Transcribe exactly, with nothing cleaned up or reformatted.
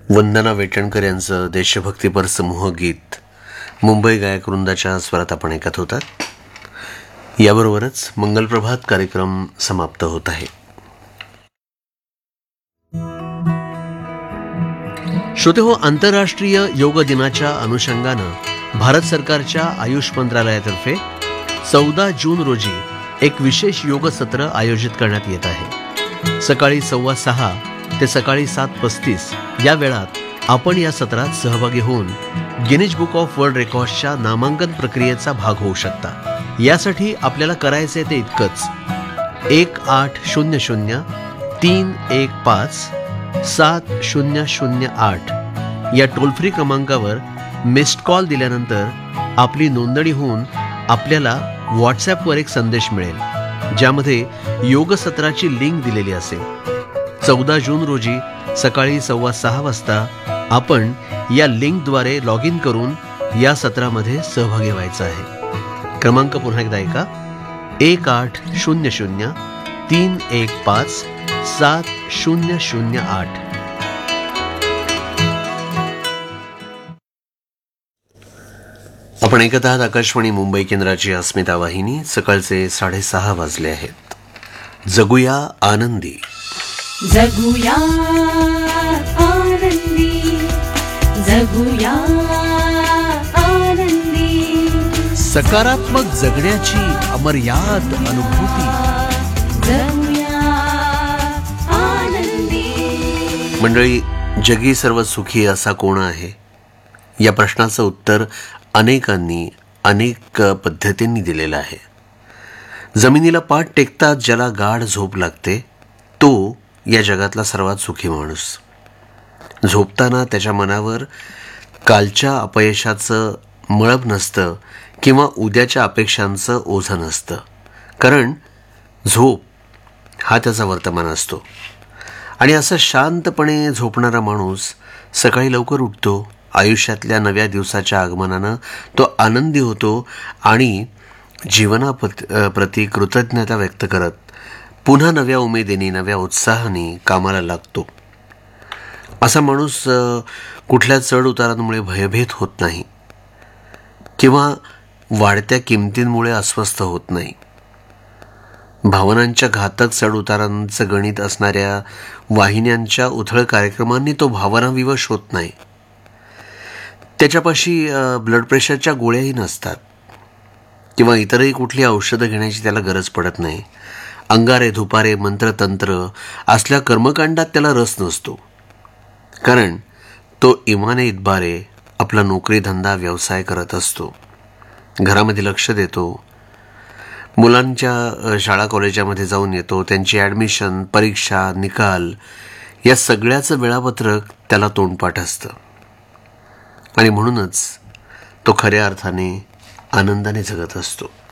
वंदना वेटणकर यांचं देशभक्तीपर समूह गीत मुंबई गायक वृंदाच्या स्वरात आपण ऐकत होतात. याबरोबरच मंगलप्रभात कार्यक्रम समाप्त होत आहे. श्रोते हो, आंतरराष्ट्रीय योग दिनाच्या अनुषंगानं भारत सरकारच्या आयुष मंत्रालयातर्फे चौदा जून रोजी एक विशेष योग सत्र आयोजित करण्यात येत आहे. सकाळी सव्वा सहा ते सकाळी सात पस्तीस या वेळात आपण या सत्रात सहभागी होऊन गिनीज बुक ऑफ वर्ल्ड रेकॉर्ड्सच्या नामांकन प्रक्रियेचा भाग होऊ शकता. यासाठी आपल्याला करायचे ते इतकंच: एक आठ शून्य शून्य तीन एक पाच सात शून्य शून्य आठ या टोल फ्री क्रमांकावर मिस्ड कॉल दिल्यानंतर आपली नोंदणी होऊन आपल्याला व्हॉट्सॲपवर एक संदेश मिळेल, ज्यामध्ये योग सत्राची लिंक दिलेली असेल. चौदा जून रोजी सकाळी सव्वा सहा वाजता आपण या लिंकद्वारे लॉग इन करून या सत्रामध्ये सहभागी व्हायचं आहे. क्रमांक पुन्हा एकदा ऐका: एक आठ शून्य शून्य तीन एक पाच सात शून्य शून्य आठ. आपण ऐकत आहात आकाशवाणी मुंबई केंद्राची अस्मिता वाहिनी. सकाळचे साडेसहा वाजले आहेत. जगूया आनंदी. जगूया आनंदी, जगूया आनंदी, सकारात्मक जगण्याची अमर्याद अनुभूती. जगूया आनंदी. मंडळी, जगी सर्व सुखी असा कोण आहे? या प्रश्नाचं उत्तर अनेकांनी अनेक पद्धतींनी दिलेलं आहे. जमिनीला पाठ टेकताच ज्याला गाढ झोप लागते तो या जगातला सर्वात सुखी माणूस. झोपताना त्याच्या मनावर कालच्या अपयशाचं मळब नसतं किंवा उद्याच्या अपेक्षांचं ओझं नसतं, कारण झोप हा त्याचा वर्तमान असतो. आणि असं शांतपणे झोपणारा माणूस सकाळी लवकर उठतो. आयुष्यातल्या नव्या दिवसाच्या आगमनानं तो आनंदी होतो आणि जीवनाप्रती कृतज्ञता व्यक्त करत पुन्हा नव्या उमेदीने, नव्या उत्साहाने कामाला लागतो. असा माणूस कुठल्या चढ उतारांमुळे भयभीत होत नाही किंवा वाढत्या किमतींमुळे अस्वस्थ होत नाही. भावनांच्या घातक चढ उतारांचं गणित असणाऱ्या वाहिन्यांच्या उथळ कार्यक्रमांनी तो भावनाविवश होत नाही. त्याच्यापाशी ब्लड प्रेशरच्या गोळ्याही नसतात किंवा इतरही कुठली औषधं घेण्याची त्याला गरज पडत नाही. अंगारे धुपारे मंत्रतंत्र असल्या कर्मकांडात त्याला रस नसतो, कारण तो इमाने इतबारे आपला नोकरी धंदा व्यवसाय करत असतो. घरामध्ये लक्ष देतो, मुलांच्या शाळा कॉलेजामध्ये जाऊन येतो, त्यांची ॲडमिशन, परीक्षा, निकाल या सगळ्याचं वेळापत्रक त्याला तोंडपाठ असतं. आणि म्हणूनच तो खऱ्या अर्थाने आनंदाने जगत असतो.